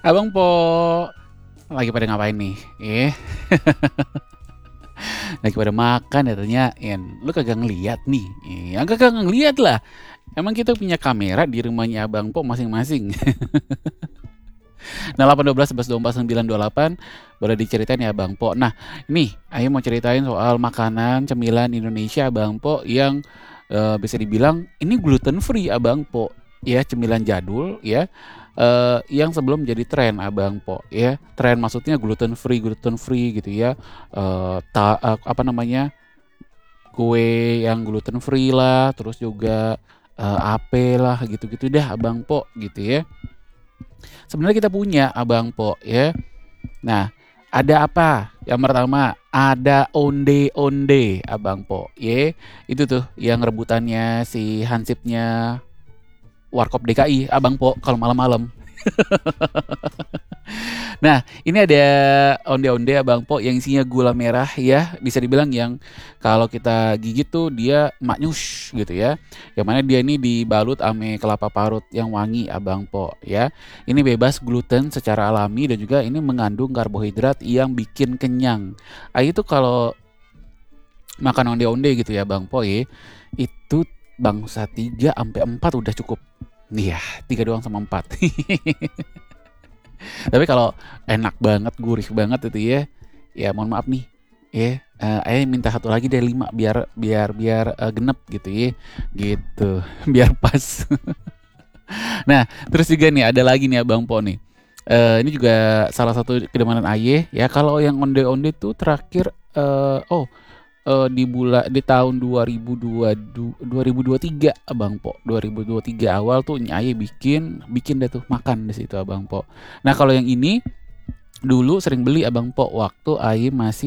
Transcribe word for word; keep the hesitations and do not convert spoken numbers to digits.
Abang Po, lagi pada ngapain nih? Eh, lagi pada makan ya tanyain. Lu kagak ngeliat nih? Eh, ya kagak ngeliat lah. Emang kita punya kamera di rumahnya Abang Po masing-masing. Nah, delapan dua belas sebelas dua puluh empat sembilan dua puluh delapan boleh diceritain ya Bang Po. Nah, ini Ayo mau ceritain soal makanan cemilan Indonesia Bang Po yang eh, bisa dibilang ini gluten free Abang Po. Ya, cemilan jadul ya. eh, yang sebelum jadi tren Abang Po ya. Tren maksudnya gluten free, gluten free gitu ya. Eh, ta- eh, apa namanya? Kue yang gluten free lah, terus juga eh, ape lah gitu-gitu dah Abang Po gitu ya. Sebenarnya kita punya Abang Po ya. Nah, ada apa? Yang pertama, ada onde-onde Abang Po. Ye, itu tuh yang rebutannya si Hansipnya Warkop D K I Abang Po kalau malam-malam. Nah, ini ada onde-onde Abang Po yang isinya gula merah ya. Bisa dibilang yang kalau kita gigit tuh dia maknyus gitu ya. Yang mana dia ini dibalut ame kelapa parut yang wangi Abang Po ya. Ini bebas gluten secara alami dan juga ini mengandung karbohidrat yang bikin kenyang. Ah itu kalau makan onde-onde gitu ya Bang Po ya, itu bangsa tiga sampai empat udah cukup. Iya, tiga doang sama empat. Tapi kalau enak banget, gurih banget itu ya, ya mohon maaf nih, ya, eh Ayah minta satu lagi deh lima biar biar biar eh, genep gitu ya, gitu, biar pas. Nah, terus juga nih ada lagi nih Abang Po nih. Eh ini juga salah satu kedewanan Aye ya. Kalau yang onde-onde tuh terakhir eh oh eh, di bulan di tahun dua ribu dua puluh dua ribu dua puluh tiga Abang Po. dua ribu dua puluh tiga awal tuh Aye bikin bikin deh tuh makan di situ Abang Po. Nah, kalau yang ini dulu sering beli Abang Po waktu Aye masih